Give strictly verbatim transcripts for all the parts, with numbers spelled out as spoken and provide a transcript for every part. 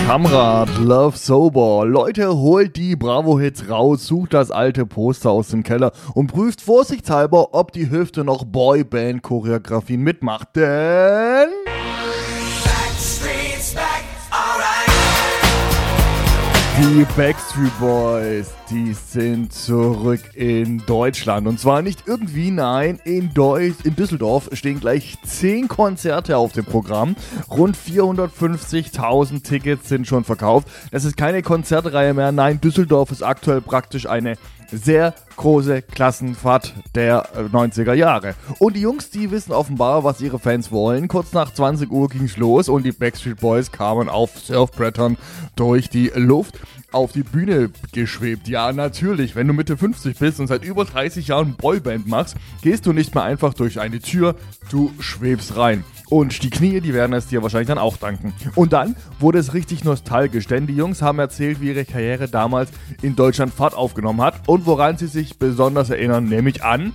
Kamrat, Love Sober. Leute, holt die Bravo-Hits raus, sucht das alte Poster aus dem Keller und prüft vorsichtshalber, ob die Hüfte noch Boyband-Choreografien mitmacht. Denn... Die Backstreet Boys, die sind zurück in Deutschland. Und zwar nicht irgendwie, nein, in, Deu- in Düsseldorf stehen gleich zehn Konzerte auf dem Programm. Rund vierhundertfünfzigtausend Tickets sind schon verkauft. Das ist keine Konzertreihe mehr, nein, Düsseldorf ist aktuell praktisch eine sehr große Klassenfahrt der neunziger Jahre. Und die Jungs, die wissen offenbar, was ihre Fans wollen. Kurz nach zwanzig Uhr ging's los und die Backstreet Boys kamen auf Surfbrettern durch die Luft auf die Bühne geschwebt. Ja, natürlich, wenn du Mitte fünfzig bist und seit über dreißig Jahren Boyband machst, gehst du nicht mehr einfach durch eine Tür, du schwebst rein. Und die Knie, die werden es dir wahrscheinlich dann auch danken. Und dann wurde es richtig nostalgisch, denn die Jungs haben erzählt, wie ihre Karriere damals in Deutschland Fahrt aufgenommen hat und woran sie sich besonders erinnern, nämlich an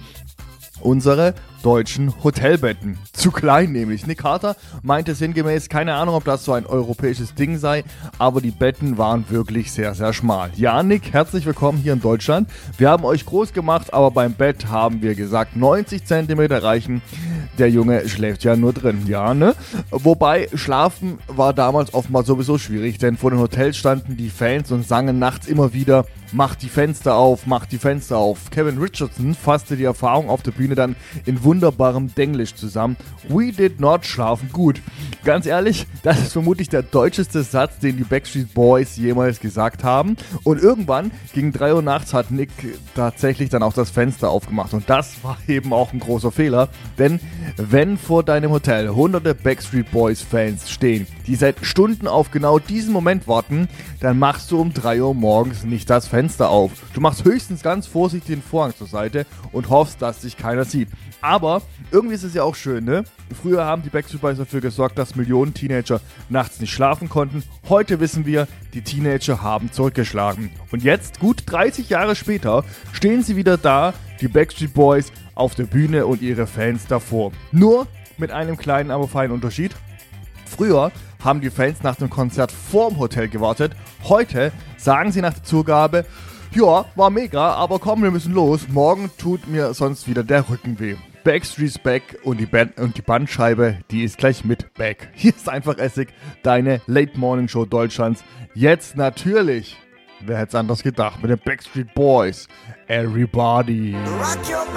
unsere deutschen Hotelbetten. Zu klein nämlich. Nick Carter meinte sinngemäß, keine Ahnung, ob das so ein europäisches Ding sei, aber die Betten waren wirklich sehr, sehr schmal. Ja, Nick, herzlich willkommen hier in Deutschland. Wir haben euch groß gemacht, aber beim Bett haben wir gesagt, neunzig Zentimeter reichen. Der Junge schläft ja nur drin, ja, ne? Wobei, schlafen war damals oftmals sowieso schwierig, denn vor den Hotels standen die Fans und sangen nachts immer wieder, macht die Fenster auf, macht die Fenster auf. Kevin Richardson fasste die Erfahrung auf der Bühne dann in wunderbarem Denglisch zusammen. We did not schlafen gut. Ganz ehrlich, das ist vermutlich der deutscheste Satz, den die Backstreet Boys jemals gesagt haben. Und irgendwann, gegen drei Uhr nachts, hat Nick tatsächlich dann auch das Fenster aufgemacht. Und das war eben auch ein großer Fehler, denn wenn vor deinem Hotel hunderte Backstreet Boys Fans stehen, die seit Stunden auf genau diesen Moment warten, dann machst du um drei Uhr morgens nicht das Fenster auf. Du machst höchstens ganz vorsichtig den Vorhang zur Seite und hoffst, dass dich keiner sieht. Aber irgendwie ist es ja auch schön, ne? Früher haben die Backstreet Boys dafür gesorgt, dass Millionen Teenager nachts nicht schlafen konnten. Heute wissen wir, die Teenager haben zurückgeschlagen. Und jetzt, gut dreißig Jahre später, stehen sie wieder da, die Backstreet Boys, auf der Bühne und ihre Fans davor. Nur mit einem kleinen, aber feinen Unterschied. Früher haben die Fans nach dem Konzert vorm Hotel gewartet. Heute sagen sie nach der Zugabe, ja, war mega, aber komm, wir müssen los. Morgen tut mir sonst wieder der Rücken weh. Backstreet's back und die, Band und die Bandscheibe, die ist gleich mit back. Hier ist einfach Essig, deine Late Morning Show Deutschlands. Jetzt natürlich, wer hätte es anders gedacht, mit den Backstreet Boys. Everybody.